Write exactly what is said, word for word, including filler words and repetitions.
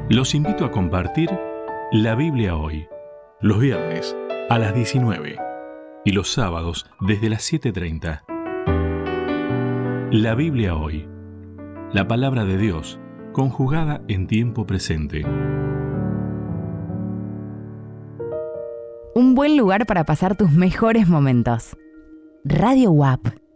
Los invito a compartir la Biblia hoy, los viernes a las diecinueve y los sábados desde las siete treinta. La Biblia hoy, la palabra de Dios, conjugada en tiempo presente. Un buen lugar para pasar tus mejores momentos. Radio U A P.